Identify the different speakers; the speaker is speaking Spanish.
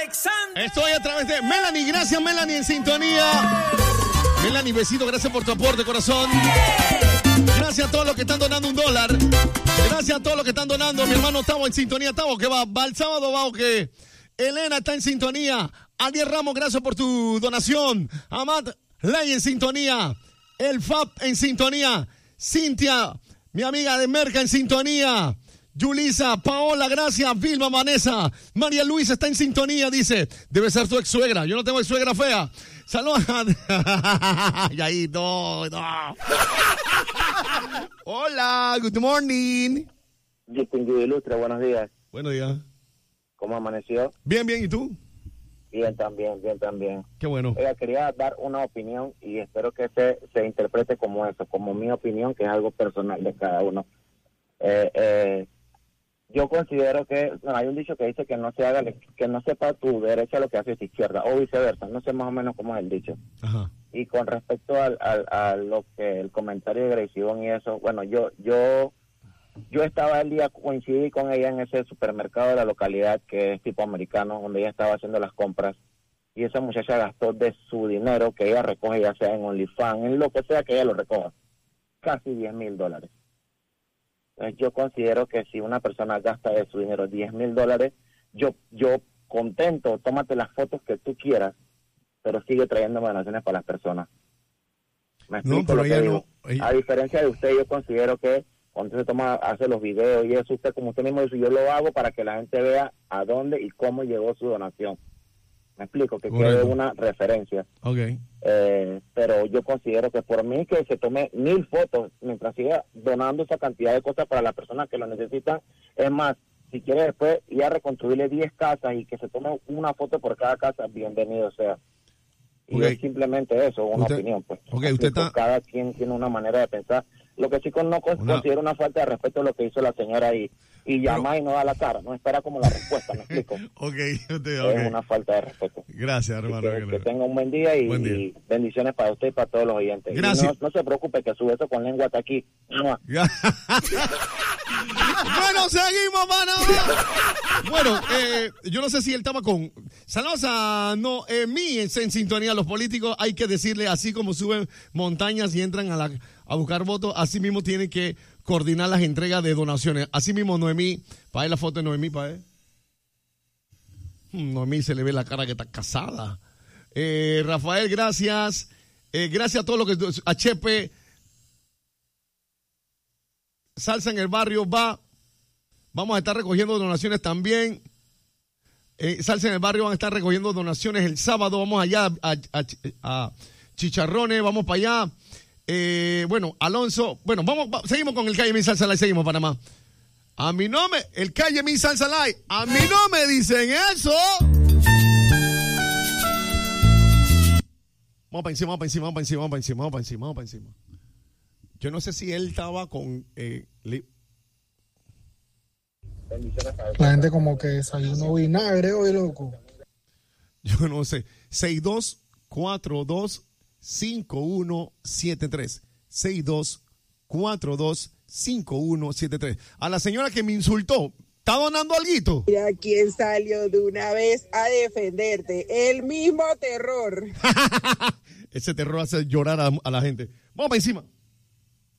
Speaker 1: Alexander. Estoy a través de Melanie. Gracias, Melanie, en sintonía. Melanie, besito, gracias por tu aporte, corazón. Gracias a todos los que están donando $1. Gracias a todos los que están donando. Mi hermano Tavo en sintonía. Tavo, que va el sábado, va o que Elena está en sintonía. Adiel Ramos, gracias por tu donación. Amad Ley en sintonía. El Fab en sintonía. Cintia, mi amiga de Merca en sintonía. Yulisa, Paola, gracias. Vilma, Vanessa. María Luisa está en sintonía, dice. Debe ser tu ex suegra. Yo no tengo ex suegra fea. Saludos. Y ahí, no. Hola, good morning.
Speaker 2: Distinguido Ilustre, buenos días.
Speaker 1: Buenos días.
Speaker 2: ¿Cómo amaneció?
Speaker 1: Bien, ¿y tú?
Speaker 2: Bien también.
Speaker 1: Qué bueno.
Speaker 2: Oiga, quería dar una opinión y espero que se interprete como eso, como mi opinión, que es algo personal de cada uno. Yo considero que, hay un dicho que dice que no sepa tu derecha lo que hace tu izquierda, o viceversa, no sé más o menos cómo es el dicho.
Speaker 1: Ajá.
Speaker 2: Y con respecto a lo que el comentario de Gracie y eso, bueno, yo estaba el día, coincidí con ella en ese supermercado de la localidad que es tipo americano, donde ella estaba haciendo las compras, y esa muchacha gastó de su dinero que ella recoge, ya sea en OnlyFans, en lo que sea que ella lo recoja, casi $10,000. Entonces yo considero que si una persona gasta de su dinero $10,000, yo contento, tómate las fotos que tú quieras, pero sigue trayendo donaciones para las personas. Me explico lo que digo. A diferencia de usted, yo considero que cuando se hace los videos y eso, usted, como usted mismo dice, yo lo hago para que la gente vea a dónde y cómo llegó su donación. Me explico, que quede una referencia.
Speaker 1: Okay.
Speaker 2: Pero yo considero que por mí que se tome 1,000 fotos mientras siga donando esa cantidad de cosas para las personas que lo necesitan. Es más, si quiere después ir a reconstruirle 10 casas y que se tome una foto por cada casa, bienvenido sea. Y es simplemente eso, una opinión. Pues. Cada quien tiene una manera de pensar. Lo que sí no considero una falta de respeto es lo que hizo la señora y llama y no da la cara, no espera como la respuesta, ¿me explico? Es una falta de respeto.
Speaker 1: Gracias, hermano.
Speaker 2: Que tenga un buen día y bendiciones para usted y para todos los oyentes.
Speaker 1: Gracias.
Speaker 2: No se preocupe que su beso con lengua está aquí.
Speaker 1: Bueno, seguimos, Panamá. Bueno, yo no sé si él estaba con... Saludos a Noemí en sintonía. Los políticos hay que decirle, así como suben montañas y entran a buscar votos, así mismo tienen que coordinar las entregas de donaciones. Así mismo, Noemí, para ver la foto de Noemí, para ver. Noemí se le ve la cara que está casada. Rafael, gracias. Gracias a todos los que... A Chepe. Salsa en el barrio va. Vamos a estar recogiendo donaciones también. Salsa en el barrio van a estar recogiendo donaciones el sábado. Vamos allá a Chicharrones, vamos para allá. Bueno, Alonso, bueno, seguimos con el Calle Mi Salsa Live, seguimos Panamá. A mí no el Calle Mi Salsa Live, a mí no me dicen eso. Vamos para encima. Yo no sé si él estaba con...
Speaker 3: La gente como que desayunó vinagre hoy, loco.
Speaker 1: Yo no sé. 6242-5173. 6242-5173. A la señora que me insultó, ¿está donando alguito?
Speaker 4: Mira quién salió de una vez a defenderte. El mismo terror.
Speaker 1: Ese terror hace llorar a la gente. Vamos para encima.